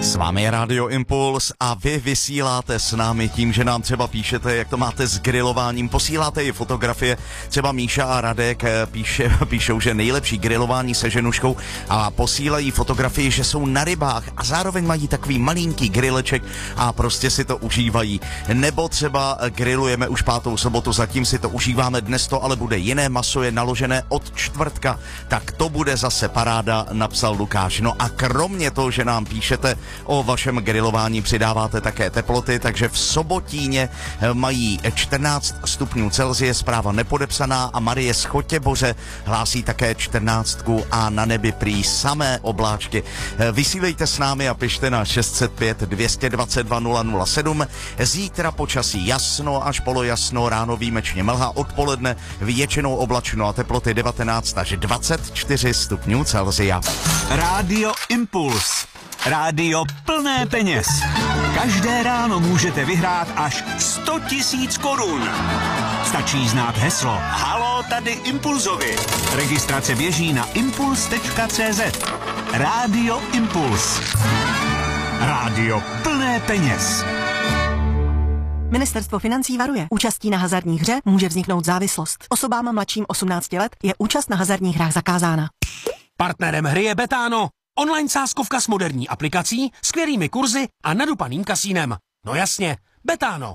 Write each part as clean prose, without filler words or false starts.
S vámi je Radio Impuls a vy vysíláte s námi tím, že nám třeba píšete, jak to máte s grilováním, posíláte i fotografie, třeba Míša a Radek píšou, že nejlepší grilování se ženuškou a posílají fotografii, že jsou na rybách a zároveň mají takový malinký grileček a prostě si to užívají. Nebo třeba grilujeme už 5. sobotu, zatím si to užíváme, dnes to ale bude jiné, maso je naložené od čtvrtka, tak to bude zase paráda, napsal Lukáš. No a kromě toho, že nám píšete o vašem grilování, přidáváte také teploty, takže v Sobotíně mají 14 stupňů Celsia, zpráva nepodepsaná, a Marie z Chotěboře hlásí také 14 a na nebi prý samé obláčky. Vysílejte s námi a pište na 605 222 007. Zítra počasí jasno až polojasno, ráno výjimečně mlha, odpoledne většinou oblačno a teploty 19 až 24 stupňů Celsia. Rádio Impuls. Rádio plné peněz. Každé ráno můžete vyhrát až 100 000 korun. Stačí znát heslo Haló, tady Impulzovi. Registrace běží na impuls.cz. Rádio Impuls. Rádio plné peněz. Ministerstvo financí varuje. Účastí na hazardní hře může vzniknout závislost. Osobám mladším 18 let je účast na hazardních hrách zakázána. Partnerem hry je Betano. Online sázkovka s moderní aplikací, skvělými kurzy a nadupaným kasínem. No jasně, Betano.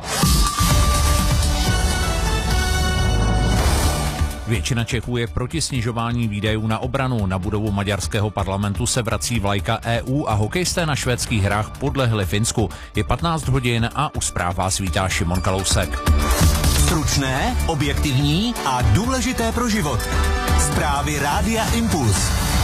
Většina Čechů je proti snižování výdajů na obranu. Na budovu maďarského parlamentu se vrací vlajka EU a hokejisté na švédských hrách podlehli Finsku. Je 15 hodin a u zpráv vás vítá Šimon Kalousek. Stručné, objektivní a důležité pro život. Zprávy Rádia Impuls.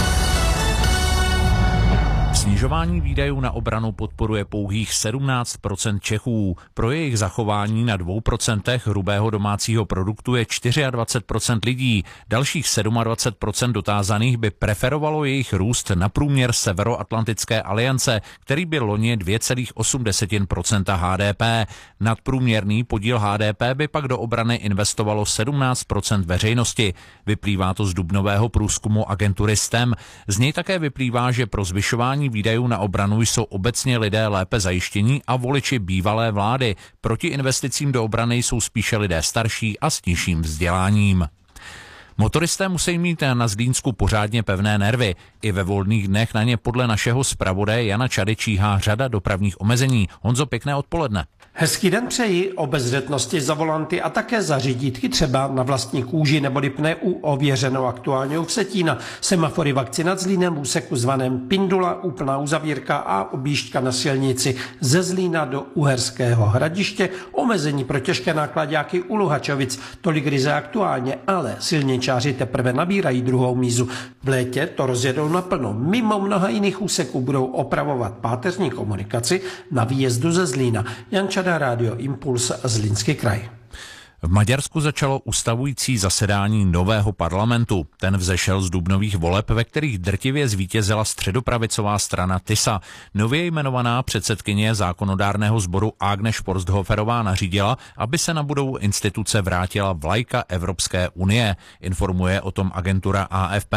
Snižování výdajů na obranu podporuje pouhých 17% Čechů. Pro jejich zachování na 2% hrubého domácího produktu je 24% lidí. Dalších 27% dotázaných by preferovalo jejich růst na průměr Severoatlantické aliance, který byl loni 2,8% HDP. Nadprůměrný podíl HDP by pak do obrany investovalo 17% veřejnosti. Vyplývá to z dubnového průzkumu agentury STEM. Z něj také vyplývá, že pro zvyšování výdajů na obranu jsou obecně lidé lépe zajištění a voliči bývalé vlády. Proti investicím do obrany jsou spíše lidé starší a s nižším vzděláním. Motoristé musí mít na Zlínsku pořádně pevné nervy. I ve volných dnech na ně podle našeho zpravodaje Jana Čady číhá řada dopravních omezení. Honzo, pěkné odpoledne. Hezký den přeji, o bezřetnosti za volanty a také za řídítky třeba na vlastní kůži neboli pne u ověřenou aktuálního Vsetína. Semafory vakci nad Zlínem v úseku zvaném Pindula, úplná uzavírka a objížďka na silnici ze Zlína do Uherského Hradiště, omezení pro těžké náklaďáky u Luhačovic, tolik ryze aktuálně, ale silničáři teprve nabírají druhou mízu. V létě to rozjedou naplno. Mimo mnoha jiných úseků budou opravovat páteřní komunikaci na výjezdu ze Zlína. Jan Čada, Rádio Impuls, Zlínský kraj. V Maďarsku začalo ustavující zasedání nového parlamentu. Ten vzešel z dubnových voleb, ve kterých drtivě zvítězila středopravicová strana TISA. Nově jmenovaná předsedkyně zákonodárného sboru Agnes Sporsthoferová nařídila, aby se na budovu instituce vrátila vlajka Evropské unie. Informuje o tom agentura AFP.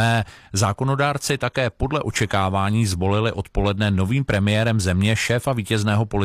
Zákonodárci také podle očekávání zvolili odpoledne novým premiérem země šéfa vítězného